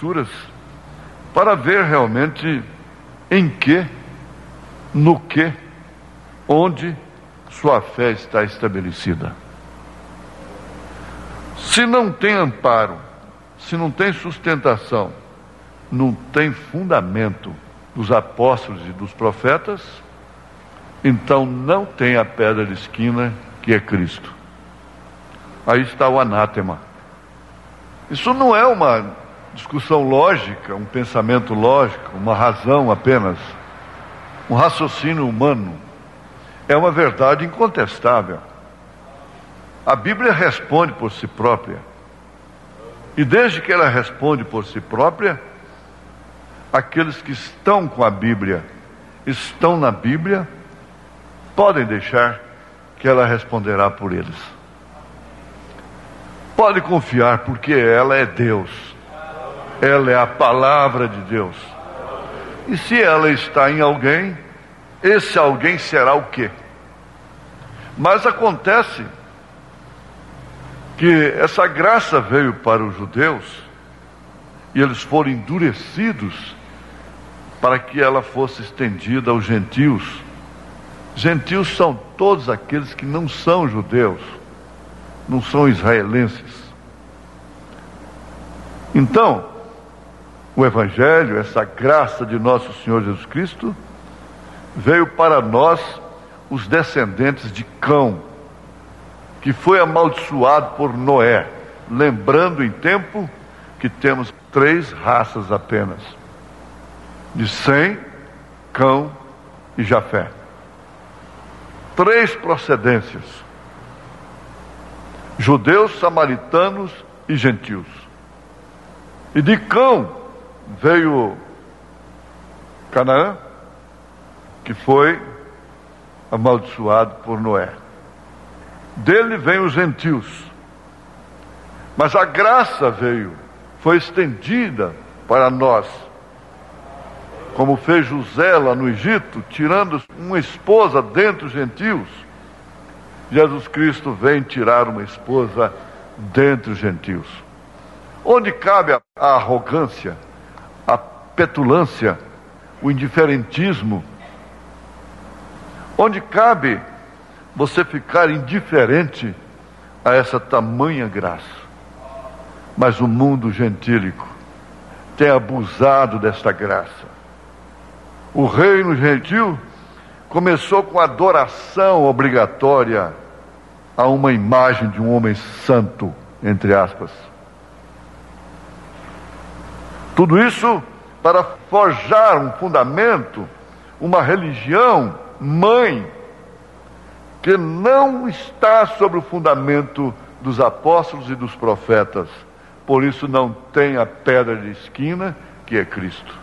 Escrituras para ver realmente em que, no que, onde sua fé está estabelecida. Se não tem amparo, se não tem sustentação, não tem fundamento dos apóstolos e dos profetas, então não tem a pedra de esquina, que é Cristo. Aí está o anátema. Isso não é uma discussão lógica, um pensamento lógico, uma razão apenas, um raciocínio humano. É uma verdade incontestável. A Bíblia responde por si própria. E desde que ela responde por si própria, aqueles que estão com a Bíblia, estão na Bíblia, podem deixar que ela responderá por eles. Pode confiar, porque ela é Deus. Ela é a palavra de Deus. E se ela está em alguém, esse alguém será o quê? Mas acontece que essa graça veio para os judeus e eles foram endurecidos para que ela fosse estendida aos gentios. Gentios são todos aqueles que não são judeus, não são israelenses. Então, o Evangelho, essa graça de nosso Senhor Jesus Cristo, veio para nós, os descendentes de Cão, que foi amaldiçoado por Noé, lembrando em tempo que temos 3 raças apenas, de Sem, Cão e Jafé. 3 procedências: judeus, samaritanos e gentios. E de Cão veio Canaã, que foi amaldiçoado por Noé. Dele vem os gentios. Mas a graça veio, foi estendida para nós, como fez José lá no Egito, tirando uma esposa dentre os gentios. Jesus Cristo vem tirar uma esposa dentre os gentios. Onde cabe a arrogância, a petulância, o indiferentismo? Onde cabe você ficar indiferente a essa tamanha graça? Mas o mundo gentílico tem abusado desta graça. O reino gentil começou com adoração obrigatória a uma imagem de um homem santo, entre aspas. Tudo isso para forjar um fundamento, uma religião mãe, que não está sobre o fundamento dos apóstolos e dos profetas. Por isso não tem a pedra de esquina, que é Cristo.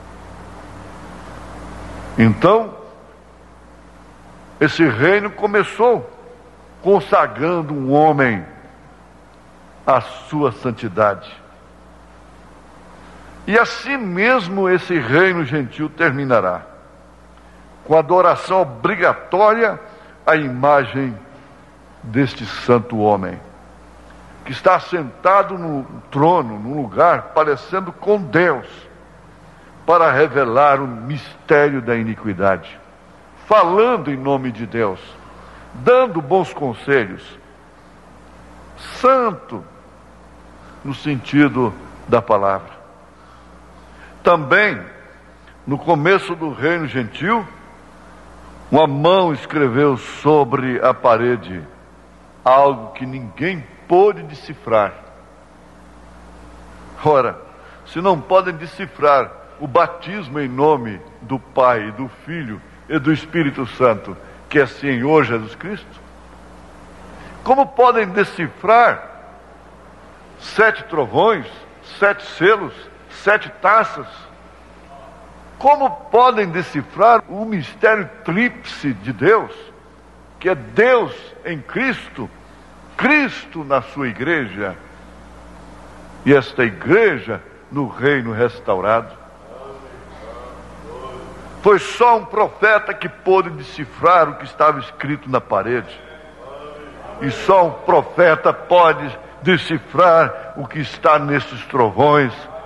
Então, esse reino começou consagrando um homem à sua santidade. E assim mesmo esse reino gentil terminará, com adoração obrigatória à imagem deste santo homem, que está sentado no trono, num lugar parecendo com Deus, para revelar o mistério da iniquidade, falando em nome de Deus, dando bons conselhos, santo no sentido da palavra. Também, no começo do reino gentil, uma mão escreveu sobre a parede algo que ninguém pôde decifrar. Ora, se não podem decifrar o batismo em nome do Pai, do Filho e do Espírito Santo, que é Senhor Jesus Cristo, como podem decifrar 7 trovões, 7 selos, 7 taças? Como podem decifrar o mistério tríplice de Deus, que é Deus em Cristo, Cristo na sua igreja, e esta igreja no reino restaurado? Foi só um profeta que pôde decifrar o que estava escrito na parede. E só um profeta pode decifrar o que está nesses trovões,